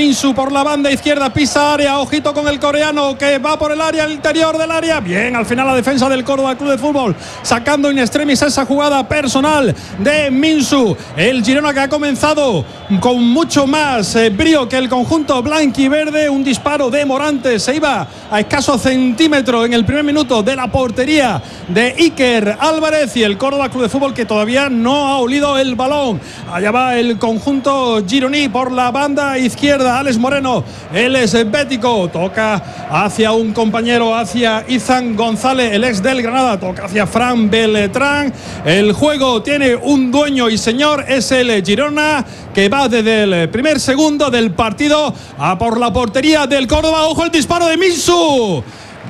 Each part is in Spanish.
Minsu por la banda izquierda, pisa área, ojito con el coreano que va por el área, el interior del área. Bien, al final la defensa del Córdoba Club de Fútbol, sacando in extremis esa jugada personal de Minsu. El Girona que ha comenzado con mucho más brío que el conjunto blanquiverde. Un disparo de Morantes, se iba a escaso centímetro en el primer minuto de la portería de Iker Álvarez, y el Córdoba Club de Fútbol que todavía no ha olido el balón. Allá va el conjunto gironí por la banda izquierda. Alex Moreno, el esbético, toca hacia un compañero, hacia Izan González, el ex del Granada, toca hacia Fran Beltrán. El juego tiene un dueño y señor, es el Girona, que va desde el primer segundo del partido a por la portería del Córdoba. Ojo el disparo de Minsu,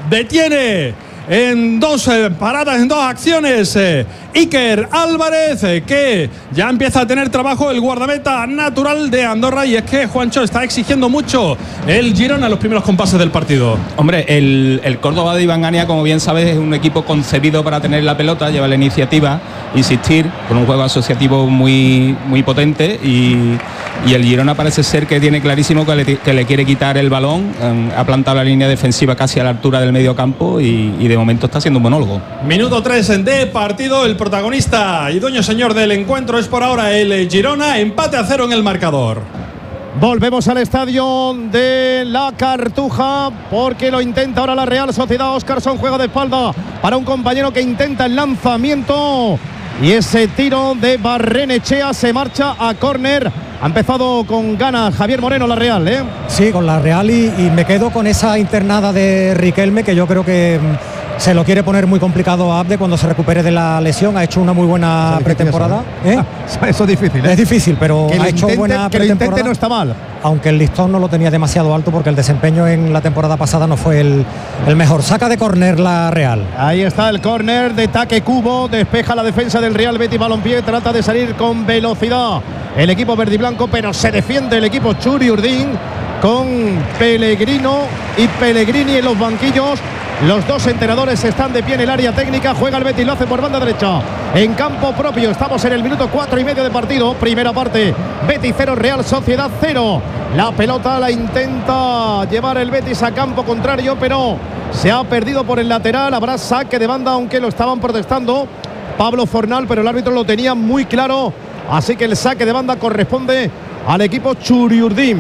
detiene en dos paradas, en dos acciones, Iker Álvarez, que ya empieza a tener trabajo el guardameta natural de Andorra. Y es que Juancho está exigiendo mucho el Girona en los primeros compases del partido. Hombre, el Córdoba de Iván Ania, como bien sabes, es un equipo concebido para tener la pelota, lleva la iniciativa, insistir, con un juego asociativo muy, muy potente, y el Girona parece ser que tiene clarísimo que le quiere quitar el balón. Ha plantado la línea defensiva casi a la altura del medio campo y de momento está haciendo un monólogo. Minuto 3 de partido. El protagonista y dueño señor del encuentro es por ahora el Girona. Empate a 0 en el marcador. Volvemos al estadio de La Cartuja porque lo intenta ahora la Real Sociedad. Óscarson juega de espalda para un compañero que intenta el lanzamiento, y ese tiro de Barrenechea se marcha a córner. Ha empezado con ganas Javier Moreno la Real, ¿eh? Sí, con la Real, y me quedo con esa internada de Riquelme, que yo creo que se lo quiere poner muy complicado a Abde cuando se recupere de la lesión. Ha hecho una muy buena pretemporada. Eso es difícil, ¿eh? Es difícil, pero ha hecho buena pretemporada. Que lo intente no está mal. Aunque el listón no lo tenía demasiado alto, porque el desempeño en la temporada pasada no fue el mejor. Saca de córner la Real. Ahí está el córner de Taque Cubo. Despeja la defensa del Real Betis Balompié. Trata de salir con velocidad el equipo verde y blanco, pero se defiende el equipo Churi Urdín con Pellegrino y Pellegrini en los banquillos. Los dos entrenadores están de pie en el área técnica. Juega el Betis, lo hace por banda derecha en campo propio. Estamos en el minuto 4:30 de partido. Primera parte, Betis 0, Real Sociedad 0. La pelota la intenta llevar el Betis a campo contrario, pero se ha perdido por el lateral. Habrá saque de banda, aunque lo estaban protestando Pablo Fornal, pero el árbitro lo tenía muy claro. Así que el saque de banda corresponde al equipo Churiurdín.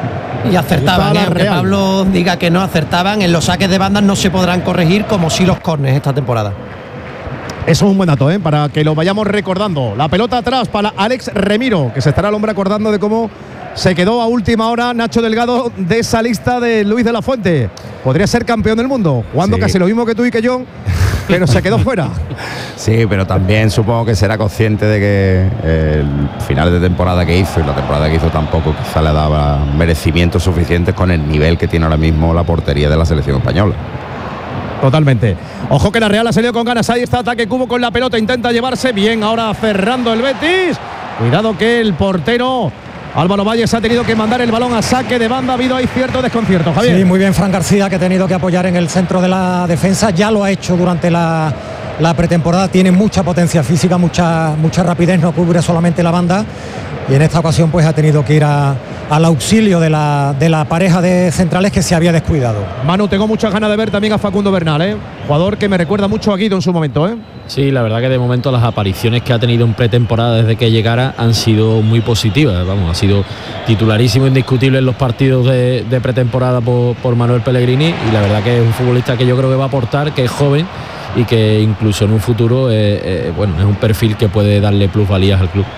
Y acertaban, aunque Pablo diga que no acertaban, en los saques de bandas no se podrán corregir como si los córners esta temporada. Eso es un buen dato, para que lo vayamos recordando. La pelota atrás para Alex Remiro, que se estará el hombre acordando de cómo se quedó a última hora Nacho Delgado de esa lista de Luis de la Fuente. Podría ser campeón del mundo, jugando casi lo mismo que tú y que yo, pero se quedó fuera. Sí, pero también supongo que será consciente de que el final de temporada que hizo y la temporada que hizo tampoco quizá le daba merecimientos suficientes con el nivel que tiene ahora mismo la portería de la selección española. Totalmente. Ojo que la Real ha salido con ganas. Ahí está Taque Cubo con la pelota, intenta llevarse bien ahora cerrando el Betis. Cuidado que el portero Álvaro Valles ha tenido que mandar el balón a saque de banda. Ha habido ahí cierto desconcierto, Javier. Sí, muy bien Fran García, que ha tenido que apoyar en el centro de la defensa. Ya lo ha hecho durante la pretemporada. Tiene mucha potencia física, mucha rapidez, no cubre solamente la banda. Y en esta ocasión pues ha tenido que ir al auxilio de la pareja de centrales que se había descuidado. Manu, tengo muchas ganas de ver también a Facundo Bernal, jugador que me recuerda mucho a Guido en su momento, Sí, la verdad que de momento las apariciones que ha tenido en pretemporada desde que llegara han sido muy positivas. Vamos, ha sido titularísimo, indiscutible en los partidos de pretemporada por Manuel Pellegrini, y la verdad que es un futbolista que yo creo que va a aportar, que es joven y que incluso en un futuro es un perfil que puede darle plusvalías al club.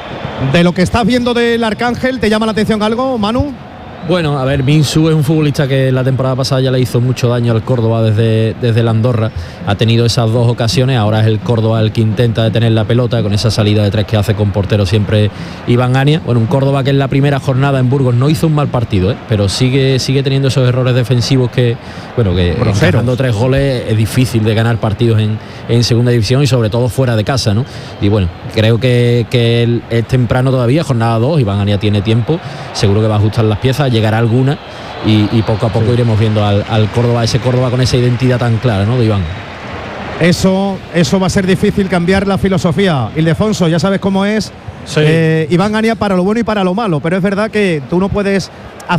De lo que estás viendo del Arcángel, ¿te llama la atención algo, Manu? Bueno, a ver, Minsu es un futbolista que la temporada pasada ya le hizo mucho daño al Córdoba desde el Andorra. Ha tenido esas dos ocasiones, ahora es el Córdoba el que intenta detener la pelota con esa salida de tres que hace con portero siempre Iván Ania. Bueno, un Córdoba que en la primera jornada en Burgos no hizo un mal partido, pero sigue teniendo esos errores defensivos que encajando 3 goles es difícil de ganar partidos en segunda división y sobre todo fuera de casa, ¿no? Y bueno, creo que es temprano todavía, jornada 2, Iván Ania tiene tiempo, seguro que va a ajustar las piezas, llegará alguna y poco a poco iremos viendo al Córdoba, ese Córdoba con esa identidad tan clara, ¿no?, de Iván. Eso va a ser difícil cambiar la filosofía. Ildefonso, ya sabes cómo es. Sí. Iván Ania para lo bueno y para lo malo, pero es verdad que tú no puedes